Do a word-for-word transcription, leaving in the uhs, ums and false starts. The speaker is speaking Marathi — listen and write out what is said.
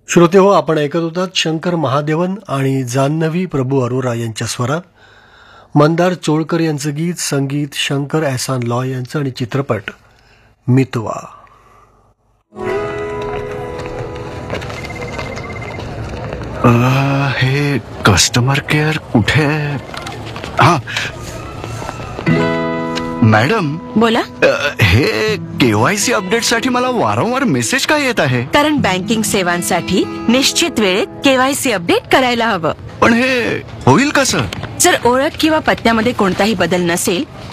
श्रोते हो, आपण ऐकत होतात शंकर महादेवन आणि जान्हवी प्रभू अरोरा यांच्या स्वरात मंदार चोळकर यांचं गीत, संगीत शंकर एहसान लॉय यांचं आणि चित्रपट मितवा. हे कस्टमर केअर कुठे? हा मॅडम बोला. हे केवायसी अपडेट साठी मला वारंवार मेसेज काय येत आहे? कारण बँकिंग सेवांसाठी निश्चित वेळेत केवायसी अपडेट करायला हवं. पण हे होईल कसं? जर ओळख किंवा पत्त्यामध्ये कोणताही बदल नसेल